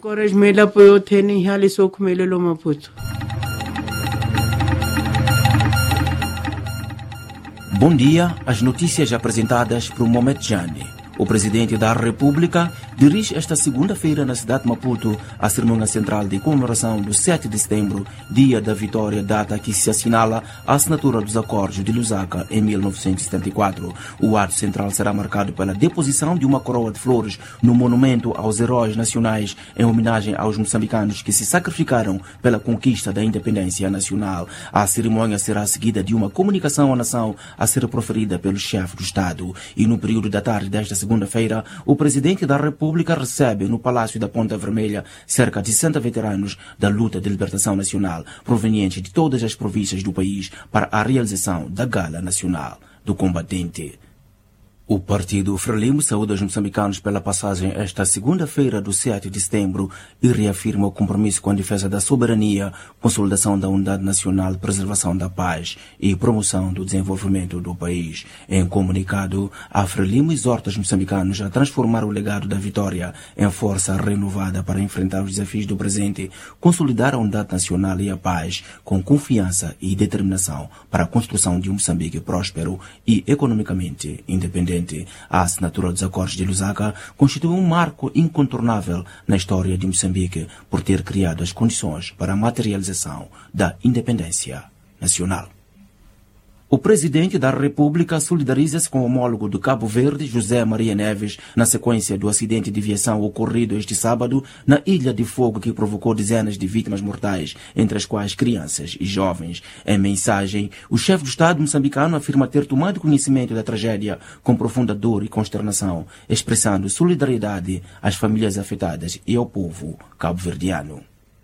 Foras mela apoio teni hali soco mele lo Maputo. Bom dia, as notícias apresentadas por Mohamed Jani. O presidente da República dirige esta segunda-feira na cidade de Maputo a cerimônia central de comemoração do 7 de setembro, dia da vitória, data que se assinala a assinatura dos acordos de Lusaka em 1974. O ato central será marcado pela deposição de uma coroa de flores no monumento aos heróis nacionais em homenagem aos moçambicanos que se sacrificaram pela conquista da independência nacional. A cerimônia será seguida de uma comunicação à nação a ser proferida pelo chefe do Estado. E no período da tarde desta segunda-feira, o presidente da República recebe no Palácio da Ponta Vermelha cerca de 60 veteranos da luta de libertação nacional, provenientes de todas as províncias do país, para a realização da Gala Nacional do Combatente. O Partido Frelimo saúda os moçambicanos pela passagem esta segunda-feira do 7 de setembro e reafirma o compromisso com a defesa da soberania, consolidação da unidade nacional, preservação da paz e promoção do desenvolvimento do país. Em comunicado, a Frelimo exorta os moçambicanos a transformar o legado da vitória em força renovada para enfrentar os desafios do presente, consolidar a unidade nacional e a paz com confiança e determinação para a construção de um Moçambique próspero e economicamente independente. A assinatura dos acordos de Lusaka constitui um marco incontornável na história de Moçambique por ter criado as condições para a materialização da independência nacional. O presidente da República solidariza-se com o homólogo do Cabo Verde, José Maria Neves, na sequência do acidente de viação ocorrido este sábado na Ilha de Fogo, que provocou dezenas de vítimas mortais, entre as quais crianças e jovens. Em mensagem, o chefe do Estado moçambicano afirma ter tomado conhecimento da tragédia com profunda dor e consternação, expressando solidariedade às famílias afetadas e ao povo cabo-verdiano.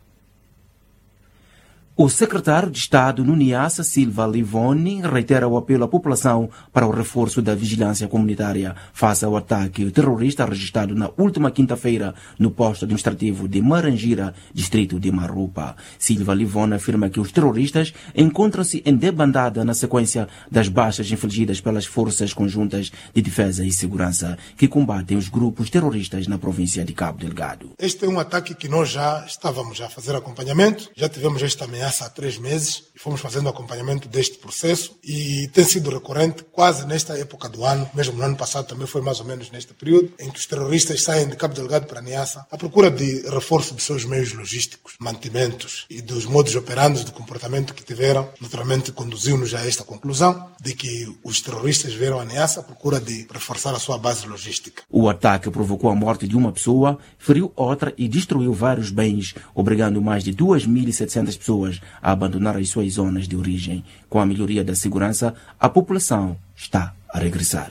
O secretário de Estado no Niassa, Silva Livoni, reitera o apelo à população para o reforço da vigilância comunitária face ao ataque terrorista registrado na última quinta-feira no posto administrativo de Marangira, distrito de Marupa. Silva Livoni afirma que os terroristas encontram-se em debandada na sequência das baixas infligidas pelas forças conjuntas de defesa e segurança que combatem os grupos terroristas na província de Cabo Delgado. Este é um ataque que nós já estávamos a fazer acompanhamento, já tivemos esta ameaça há 3 meses e fomos fazendo acompanhamento deste processo e tem sido recorrente quase nesta época do ano, mesmo no ano passado também foi mais ou menos neste período, em que os terroristas saem de Cabo Delgado para Niassa à procura de reforço dos seus meios logísticos, mantimentos e dos modos operantes de comportamento que tiveram. Naturalmente conduziu-nos a esta conclusão de que os terroristas vieram a Niassa à procura de reforçar a sua base logística. O ataque provocou a morte de uma pessoa, feriu outra e destruiu vários bens, obrigando mais de 2.700 pessoas a abandonar as suas zonas de origem. Com a melhoria da segurança, a população está a regressar.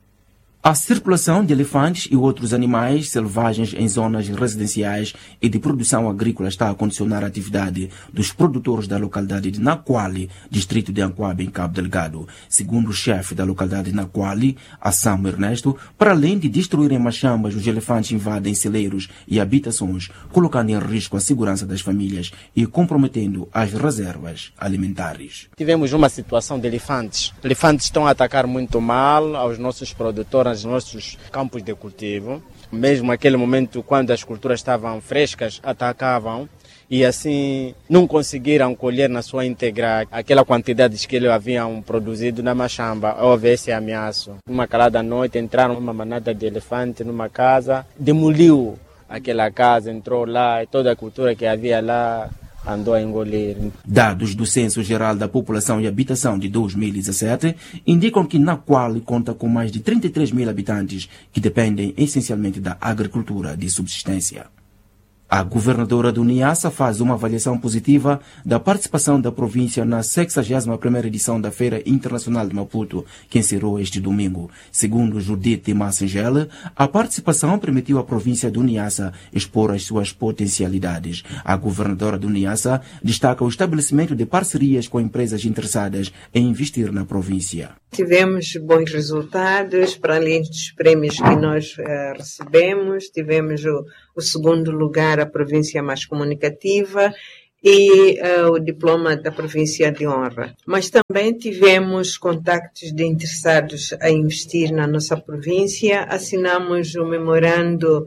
A circulação de elefantes e outros animais selvagens em zonas residenciais e de produção agrícola está a condicionar a atividade dos produtores da localidade de Naquali, distrito de Anquabe, em Cabo Delgado. Segundo o chefe da localidade de Naquali, Assamo Ernesto, para além de destruírem machambas, os elefantes invadem celeiros e habitações, colocando em risco a segurança das famílias e comprometendo as reservas alimentares. Tivemos uma situação de elefantes. Elefantes estão a atacar muito mal aos nossos produtores, nos nossos campos de cultivo. Mesmo naquele momento, quando as culturas estavam frescas, atacavam e assim não conseguiram colher na sua íntegra aquela quantidade que eles haviam produzido na machamba. Houve esse ameaço. Uma calada noite entraram uma manada de elefantes numa casa, demoliu aquela casa, entrou lá e toda a cultura que havia lá andou a engolir. Dados do Censo Geral da População e Habitação de 2017 indicam que Naquali conta com mais de 33 mil habitantes que dependem essencialmente da agricultura de subsistência. A governadora do Niassa faz uma avaliação positiva da participação da província na 61ª edição da Feira Internacional de Maputo, que encerrou este domingo. Segundo Judite Massangele, a participação permitiu à província do Niassa expor as suas potencialidades. A governadora do Niassa destaca o estabelecimento de parcerias com empresas interessadas em investir na província. Tivemos bons resultados, para além dos prêmios que nós recebemos, tivemos o segundo lugar, a província mais comunicativa, e o diploma da província de honra. Mas também tivemos contactos de interessados a investir na nossa província, assinamos o memorando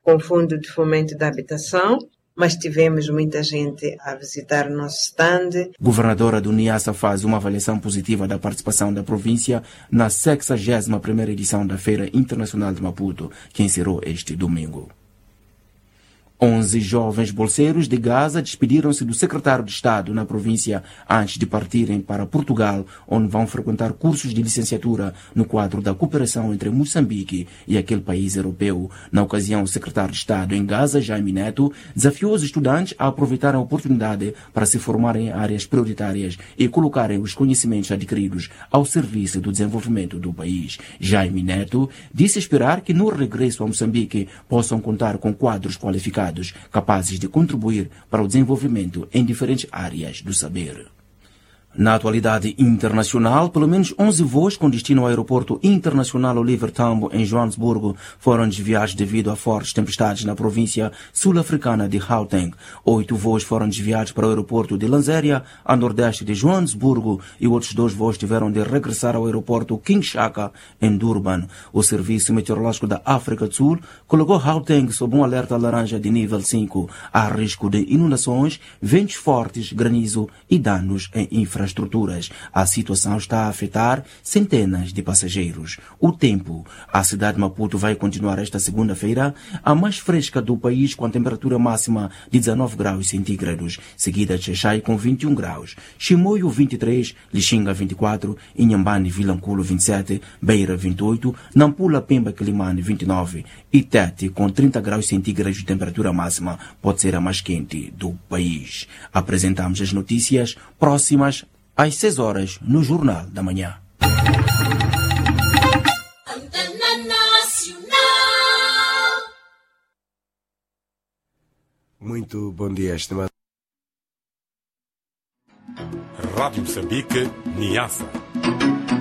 com o Fundo de Fomento da Habitação, mas tivemos muita gente a visitar o nosso stand. Governadora do Niassa faz uma avaliação positiva da participação da província na 61ª edição da Feira Internacional de Maputo, que encerrou este domingo. 11 jovens bolseiros de Gaza despediram-se do secretário de Estado na província antes de partirem para Portugal, onde vão frequentar cursos de licenciatura no quadro da cooperação entre Moçambique e aquele país europeu. Na ocasião, o secretário de Estado em Gaza, Jaime Neto, desafiou os estudantes a aproveitarem a oportunidade para se formarem em áreas prioritárias e colocarem os conhecimentos adquiridos ao serviço do desenvolvimento do país. Jaime Neto disse esperar que no regresso a Moçambique possam contar com quadros qualificados capazes de contribuir para o desenvolvimento em diferentes áreas do saber. Na atualidade internacional, pelo menos 11 voos com destino ao aeroporto internacional Oliver Tambo, em Joanesburgo, foram desviados devido a fortes tempestades na província sul-africana de Gauteng. 8 voos foram desviados para o aeroporto de Lanzéria, a nordeste de Joanesburgo, e outros 2 voos tiveram de regressar ao aeroporto King Shaka, em Durban. O Serviço Meteorológico da África do Sul colocou Gauteng sob um alerta laranja de nível 5. Há risco de inundações, ventos fortes, granizo e danos em infraestruturas. A situação está a afetar centenas de passageiros. O tempo. A cidade de Maputo vai continuar esta segunda-feira a mais fresca do país, com a temperatura máxima de 19 graus centígrados, seguida de Xaixai com 21 graus, Chimoio 23, Lixinga 24, Inhambane Vilanculo 27, Beira 28, Nampula Pemba Quilimane 29 e Tete com 30 graus centígrados de temperatura máxima, pode ser a mais quente do país. Apresentamos as notícias próximas às 6 horas no Jornal da Manhã. Muito bom dia, estimado. Rádio Moçambique, Niassa.